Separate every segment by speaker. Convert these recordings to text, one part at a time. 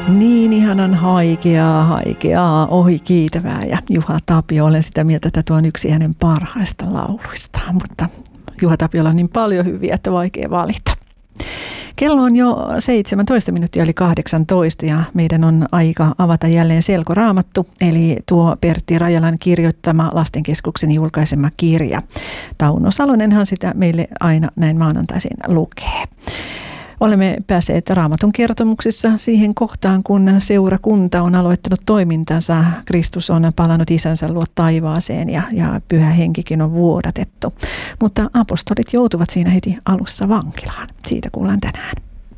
Speaker 1: Niin ihanan haikeaa, ohi kiitävää ja Juha Tapio, olen sitä mieltä, että tuo on yksi hänen parhaista lauluistaan, mutta Juha Tapiolla on niin paljon hyviä, että vaikea valita. Kello on jo 17 minuuttia yli 18 ja meidän on aika avata jälleen Selkoraamattu, eli tuo Pertti Rajalan kirjoittama Lastenkeskuksen julkaisema kirja. Tauno Salonenhan sitä meille aina näin maanantaisin lukee. Olemme päässeet Raamatun kertomuksissa siihen kohtaan, kun seurakunta on aloittanut toimintansa. Kristus on palannut isänsä luo taivaaseen ja Pyhä Henkikin on vuodatettu. Mutta apostolit joutuvat siinä heti alussa vankilaan. Siitä kuullaan tänään.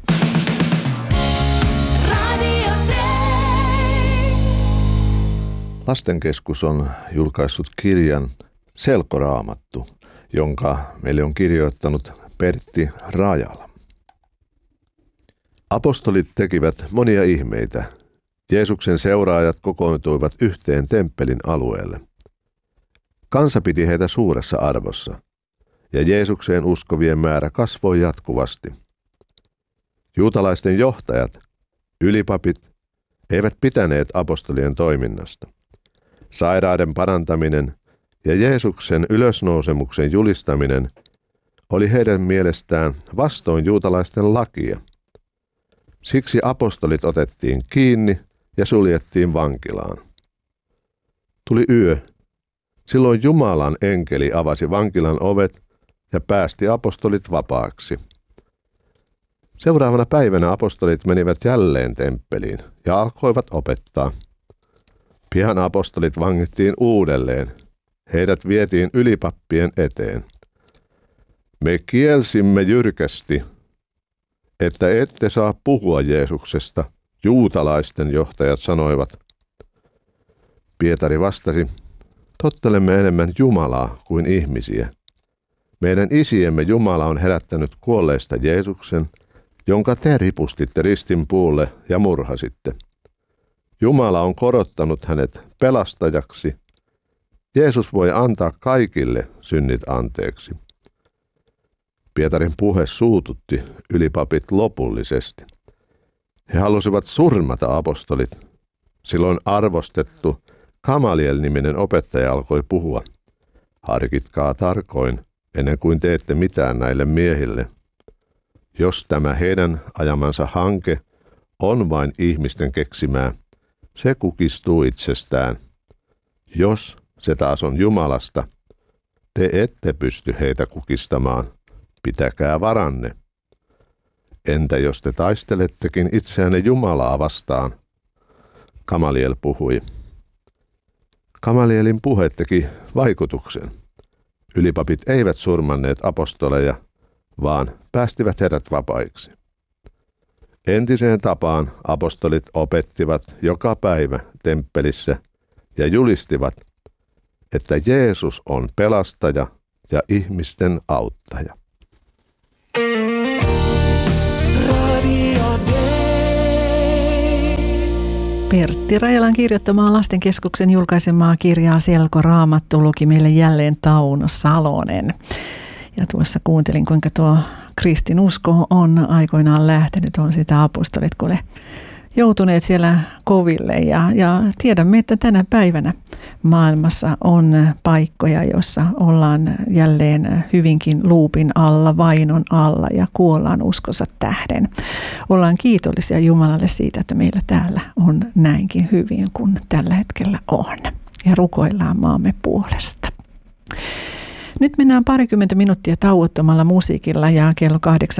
Speaker 2: Lastenkeskus on julkaissut kirjan Selkoraamattu, jonka meille on kirjoittanut Pertti Rajala. Apostolit tekivät monia ihmeitä. Jeesuksen seuraajat kokoontuivat yhteen temppelin alueelle. Kansa piti heitä suuressa arvossa, ja Jeesukseen uskovien määrä kasvoi jatkuvasti. Juutalaisten johtajat, ylipapit, eivät pitäneet apostolien toiminnasta. Sairaiden parantaminen ja Jeesuksen ylösnousemuksen julistaminen oli heidän mielestään vastoin juutalaisten lakia. Siksi apostolit otettiin kiinni ja suljettiin vankilaan. Tuli yö. Silloin Jumalan enkeli avasi vankilan ovet ja päästi apostolit vapaaksi. Seuraavana päivänä apostolit menivät jälleen temppeliin ja alkoivat opettaa. Pian apostolit vangittiin uudelleen. Heidät vietiin ylipappien eteen. Me kielsimme jyrkästi, että ette saa puhua Jeesuksesta, juutalaisten johtajat sanoivat. Pietari vastasi, tottelemme enemmän Jumalaa kuin ihmisiä. Meidän isiemme Jumala on herättänyt kuolleista Jeesuksen, jonka te ripustitte ristin puulle ja murhasitte. Jumala on korottanut hänet pelastajaksi. Jeesus voi antaa kaikille synnit anteeksi. Pietarin puhe suututti ylipapit lopullisesti. He halusivat surmata apostolit. Silloin arvostettu Gamaliel-niminen opettaja alkoi puhua. Harkitkaa tarkoin, ennen kuin teette mitään näille miehille. Jos tämä heidän ajamansa hanke on vain ihmisten keksimää, se kukistuu itsestään. Jos se taas on Jumalasta, te ette pysty heitä kukistamaan. Pitäkää varanne. Entä jos te taistelettekin itseänne Jumalaa vastaan? Gamaliel puhui. Gamalielin puhe teki vaikutuksen. Ylipapit eivät surmanneet apostoleja, vaan päästivät heidät vapaiksi. Entiseen tapaan apostolit opettivat joka päivä temppelissä ja julistivat, että Jeesus on pelastaja ja ihmisten auttaja.
Speaker 1: Pertti Rajalan kirjoittamaa Lastenkeskuksen julkaisemaa kirjaa Selkoraamattu luki meille jälleen Tauno Salonen. Ja tuossa kuuntelin, kuinka tuo kristinusko on aikoinaan lähtenyt, on sitä apostolit, kun joutuneet siellä koville. Ja tiedämme, että tänä päivänä maailmassa on paikkoja, joissa ollaan jälleen hyvinkin luupin alla, vainon alla ja kuollaan uskonsa tähden. Ollaan kiitollisia Jumalalle siitä, että meillä täällä on näinkin hyvin kuin tällä hetkellä on. Ja rukoillaan maamme puolesta. Nyt mennään parikymmentä minuuttia tauottomalla musiikilla ja kello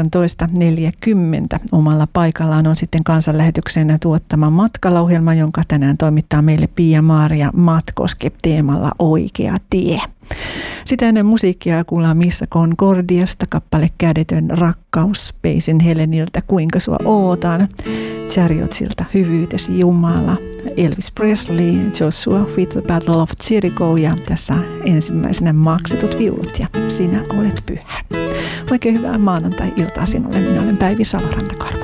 Speaker 1: 18.40 omalla paikallaan on sitten kansanlähetyksen tuottama matkalaohjelma, jonka tänään toimittaa meille Pia-Maria Matkoski teemalla Oikea tie. Sitä ennen musiikkia kuullaan Missa Concordiasta, kappale Kädetön rakkaus, Peisin Heleniltä Kuinka sua ootan, Chariotsilta Hyvyytesi Jumala, Elvis Presley, Joshua with the Battle of Jericho ja tässä ensimmäisenä Maksetut viulut ja Sinä olet pyhä. Oikein hyvää maanantai-iltaa sinulle. Minä olen Päivi Salorantakarvo.